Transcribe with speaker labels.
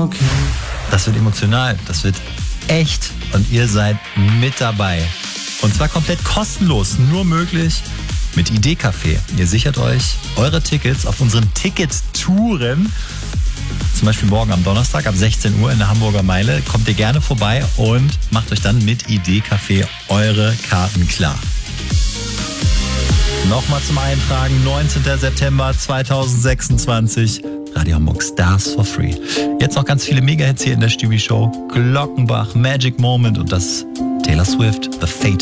Speaker 1: okay.
Speaker 2: Das wird emotional, das wird echt und ihr seid mit dabei. Und zwar komplett kostenlos, nur möglich mit ID-Café. Ihr sichert euch eure Tickets auf unseren Ticket-Touren. Zum Beispiel morgen am Donnerstag ab 16 Uhr in der Hamburger Meile. Kommt ihr gerne vorbei und macht euch dann mit ID-Café eure Karten klar. Nochmal zum Eintragen, 19. September 2026. Radio Hamburg Stars for Free. Jetzt noch ganz viele Mega-Hits hier in der Stübi-Show. Glockenbach, Magic Moment und das Taylor Swift, The Fate